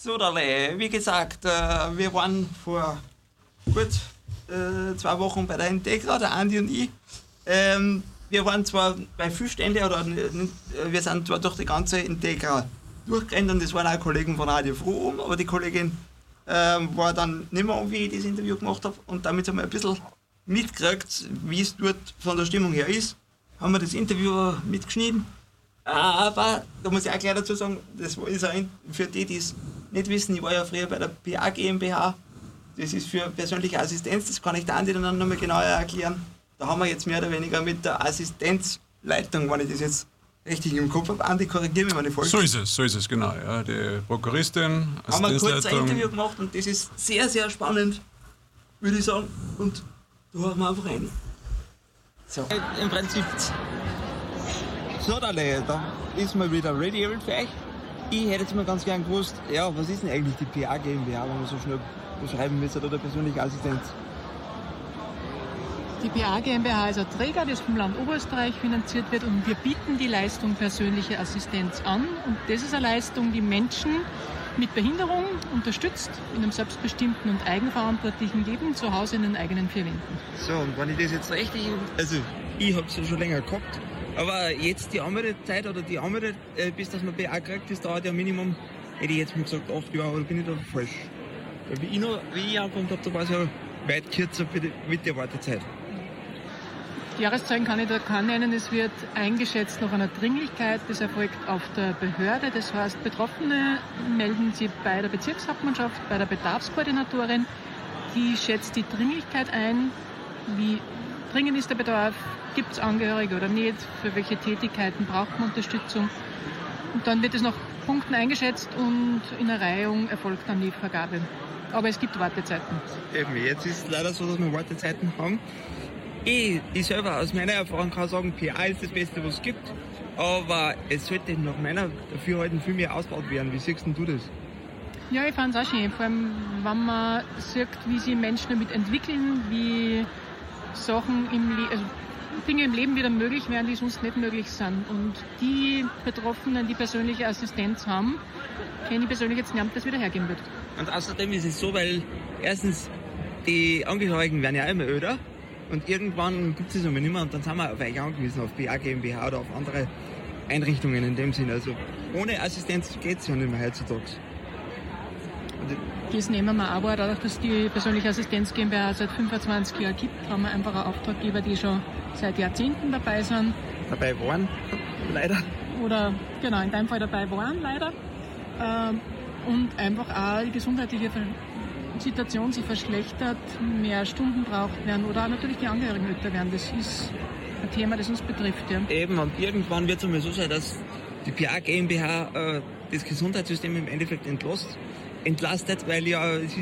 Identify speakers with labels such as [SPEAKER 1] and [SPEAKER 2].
[SPEAKER 1] So, wie gesagt, wir waren vor gut 2 Wochen bei der Integra, der Andi und ich. Wir waren zwar bei 5 Ständen, wir sind zwar durch die ganze Integra durchgerannt und das waren auch Kollegen von Radio Froh aber die Kollegin war dann nicht mehr wie ich das Interview gemacht habe und damit haben wir ein bisschen mitgekriegt, wie es dort von der Stimmung her ist. Haben wir das Interview mitgeschnitten. Aber da muss ich auch gleich dazu sagen, das ist auch für die es nicht wissen, ich war ja früher bei der PA GmbH. Das ist für persönliche Assistenz, das kann ich der Andi dann nochmal genauer erklären. Da haben wir jetzt mehr oder weniger mit der Assistenzleitung, wenn ich das jetzt richtig im Kopf habe. Andi, korrigiere mich, wenn ich falsch bin.
[SPEAKER 2] So ist es, genau. Ja, die Prokuristin, Assistenzleitung.
[SPEAKER 1] Haben wir kurz ein Interview gemacht und das ist sehr, sehr spannend, würde ich sagen. Und da hören wir einfach rein. So. Im Prinzip, so da ist mal wieder Radio für euch. Ich hätte jetzt mal ganz gern gewusst, ja, was ist denn eigentlich die PA GmbH, wenn man so schnell beschreiben müsste, oder persönliche Assistenz?
[SPEAKER 3] Die PA GmbH ist ein Träger, das vom Land Oberösterreich finanziert wird und wir bieten die Leistung persönliche Assistenz an. Und das ist eine Leistung, die Menschen mit Behinderung unterstützt in einem selbstbestimmten und eigenverantwortlichen Leben zu Hause in den eigenen 4 Wänden.
[SPEAKER 1] So, und wenn ich das jetzt richtig, also ich habe es ja schon länger gehabt, aber jetzt die Anmeldezeit oder die Anmeldung, bis dass man PA kriegt, das dauert ja Minimum, hätte ich jetzt mal gesagt, 8 Jahre, oder bin ich da falsch? Weil wie ich angefangen habe, da war es ja weit kürzer mit der Wartezeit.
[SPEAKER 3] Die Jahreszahlen kann ich da keinen nennen. Es wird eingeschätzt nach einer Dringlichkeit. Das erfolgt auf der Behörde. Das heißt, Betroffene melden sich bei der Bezirkshauptmannschaft, bei der Bedarfskoordinatorin. Die schätzt die Dringlichkeit ein. Wie dringend ist der Bedarf? Gibt es Angehörige oder nicht? Für welche Tätigkeiten braucht man Unterstützung? Und dann wird es nach Punkten eingeschätzt und in der Reihung erfolgt dann die Vergabe. Aber es gibt Wartezeiten.
[SPEAKER 1] Eben, jetzt ist es leider so, dass wir Wartezeiten haben. Ich selber aus meiner Erfahrung kann sagen, PA ist das Beste, was es gibt. Aber es sollte nach meiner Dafürhalten viel mehr ausgebaut werden. Wie siehst du das?
[SPEAKER 3] Ja, ich fand es auch schön. Vor allem, wenn man sieht, wie sich Menschen damit entwickeln, wie Sachen Dinge im Leben wieder möglich werden, die sonst nicht möglich sind. Und die Betroffenen, die persönliche Assistenz haben, kenne ich persönlich jetzt nicht, das wieder hergeben wird.
[SPEAKER 1] Und außerdem ist es so, weil erstens die Angehörigen werden ja immer älter. Und irgendwann gibt es es aber nicht mehr und dann sind wir auf euch angewiesen, auf PA GmbH oder auf andere Einrichtungen in dem Sinne. Also ohne Assistenz geht es ja nicht mehr heutzutage.
[SPEAKER 3] Das nehmen wir aber, dadurch, dass die persönliche Assistenz GmbH seit 25 Jahren gibt, haben wir einfach einen Auftraggeber, die schon seit Jahrzehnten dabei sind.
[SPEAKER 1] Dabei waren, leider.
[SPEAKER 3] Oder genau, in deinem Fall dabei waren, leider. Und einfach auch die gesundheitliche Situation sich verschlechtert, mehr Stunden braucht werden oder auch natürlich die Angehörigen älter werden. Das ist ein Thema, das uns betrifft. Ja.
[SPEAKER 1] Eben, und irgendwann wird es einmal so sein, dass die PA GmbH das Gesundheitssystem im Endeffekt entlastet, weil ja, es